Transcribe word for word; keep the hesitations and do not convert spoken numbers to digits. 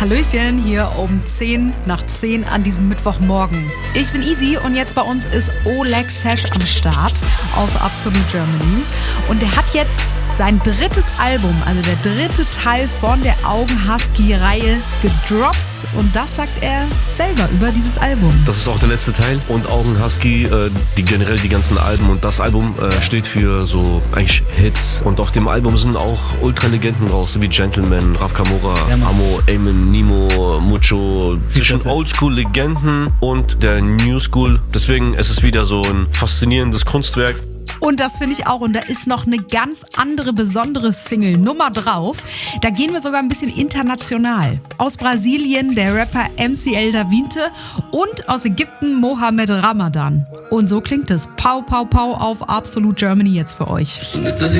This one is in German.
Hallöchen, hier um zehn nach zehn an diesem Mittwochmorgen. Ich bin Easy und jetzt bei uns ist Oleg Sesh am Start auf Absolute Germany. Und der hat jetzt sein drittes Album, also der dritte Teil von der Augen-Husky-Reihe gedroppt. Und das sagt er selber über dieses Album. Das ist auch der letzte Teil. Und Augen-Husky, äh, die generell die ganzen Alben. Und das Album äh, steht für so eigentlich Hits. Und auf dem Album sind auch Ultra-Legenden raus, so wie Gentleman, Raf Kamora, ja, Amo, Eamon, Nemo, Mucho. Zwischen Oldschool-Legenden und der New School. Deswegen ist es wieder so ein faszinierendes Kunstwerk. Und das finde ich auch. Und da ist noch eine ganz andere, besondere Single-Nummer drauf. Da gehen wir sogar ein bisschen international. Aus Brasilien der Rapper M C L Davinte und aus Ägypten Mohammed Ramadan. Und so klingt es. Pau, pau, pau auf Absolute Germany jetzt für euch. Solita si